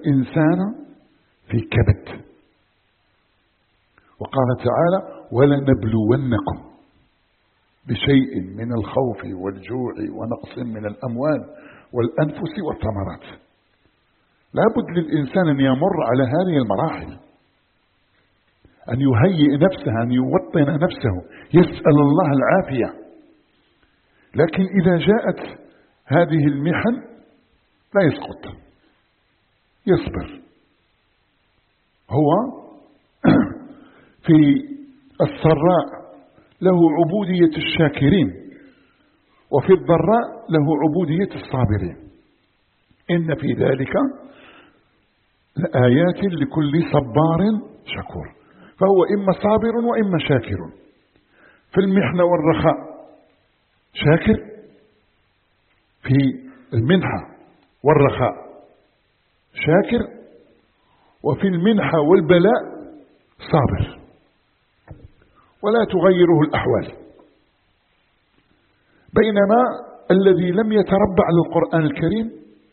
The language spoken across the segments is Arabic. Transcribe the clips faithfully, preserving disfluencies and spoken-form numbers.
الإنسان في كبد. وقال تعالى ولنبلونكم بشيء من الخوف والجوع ونقص من الأموال والأنفس والثمرات. لابد للإنسان أن يمر على هذه المراحل، أن يهيئ نفسه، أن يوطن نفسه، يسأل الله العافية. لكن إذا جاءت هذه المحن لا يسقط، يصبر. هو في السراء له عبودية الشاكرين، وفي الضراء له عبودية الصابرين. إن في ذلك لآيات لكل صبار شكور. فهو إما صابر وإما شاكر. في المحنة والرخاء شاكر، في المنحة والرخاء شاكر، وفي المنحة والبلاء صابر، ولا تغيره الأحوال. بينما الذي لم يتربع للقرآن الكريم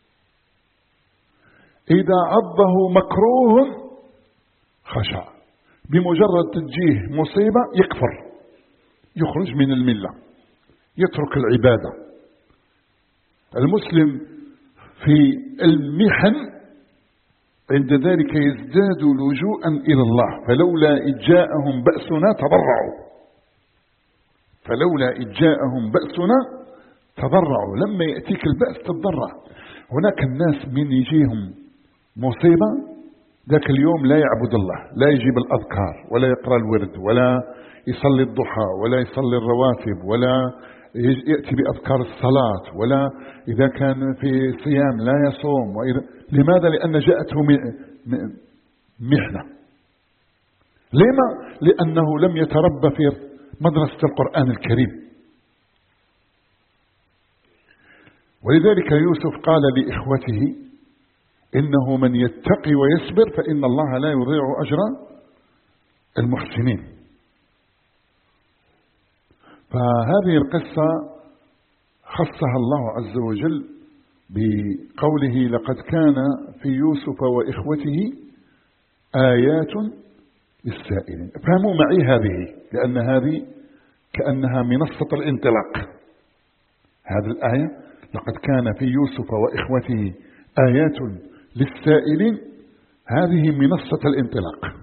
إذا عضه مكروه خشع، بمجرد تجيه مصيبة يكفر، يخرج من الملة، يترك العبادة. المسلم في المحن عند ذلك يزداد لجوءا إلى الله. فلولا إذ جاءهم بأسنا تضرعوا فلولا إذ جاءهم بأسنا تضرعوا لما يأتيك البأس تتضرع. هناك الناس من يجيهم مصيبة ذاك اليوم لا يعبد الله، لا يجيب الأذكار، ولا يقرأ الورد، ولا يصلي الضحى، ولا يصلي الرواتب، ولا يأتي بأذكار الصلاة، ولا إذا كان في صيام لا يصوم. وإذا لماذا؟ لأن جاءته محنة. لما؟ لأنه لم يتربى في مدرسة القرآن الكريم. ولذلك يوسف قال لإخوته إنه من يتقي ويصبر فإن الله لا يضيع أجر المحسنين. فهذه القصة خصها الله عز وجل بقوله لقد كان في يوسف وإخوته آيات للسائلين. فهموا معي هذه، لأن هذه كأنها منصة الانطلاق. هذه الآية لقد كان في يوسف وإخوته آيات للسائلين، هذه منصة الانطلاق.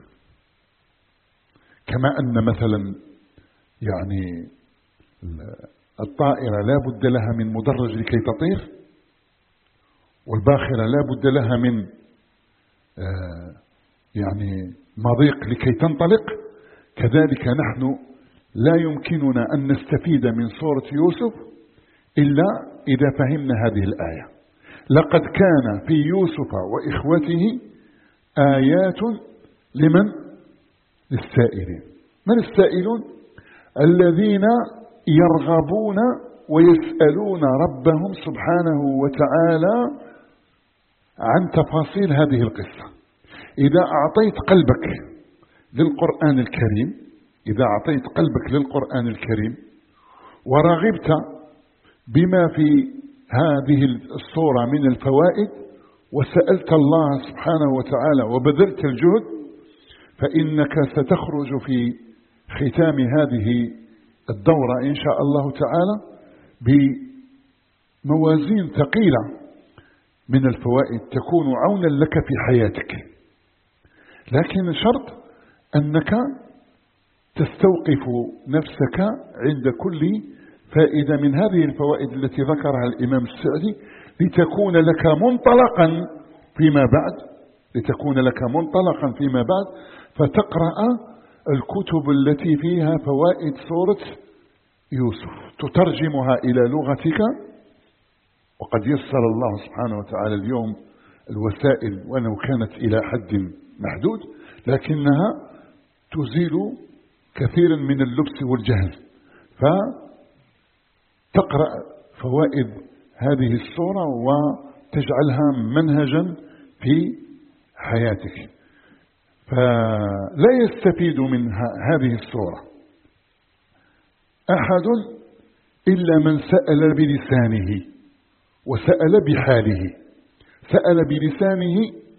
كما أن مثلا يعني الطائرة لا بد لها من مدرج لكي تطير، والباخرة لا بد لها من آه يعني مضيق لكي تنطلق. كذلك نحن لا يمكننا أن نستفيد من سورة يوسف إلا إذا فهمنا هذه الآية. لقد كان في يوسف وإخوته آيات لمن؟ للسائلين. من السائلون؟ الذين يرغبون ويسألون ربهم سبحانه وتعالى عن تفاصيل هذه القصة. إذا أعطيت قلبك للقرآن الكريم إذا أعطيت قلبك للقرآن الكريم ورغبت بما في هذه الصورة من الفوائد، وسألت الله سبحانه وتعالى وبذلت الجهد، فإنك ستخرج في ختام هذه الدورة إن شاء الله تعالى بموازين ثقيلة من الفوائد تكون عونا لك في حياتك. لكن شرط أنك تستوقف نفسك عند كل فائدة من هذه الفوائد التي ذكرها الإمام السعدي لتكون لك منطلقا فيما بعد لتكون لك منطلقا فيما بعد فتقرأ الكتب التي فيها فوائد سورة يوسف، تترجمها إلى لغتك. وقد يسر الله سبحانه وتعالى اليوم الوسائل ولو كانت إلى حد محدود، لكنها تزيل كثيرا من اللبس والجهل. فتقرأ فوائد هذه السورة وتجعلها منهجا في حياتك. فلا يستفيد من هذه السورة أحد إلا من سأل بلسانه وسأل بحاله. سأل بلسانه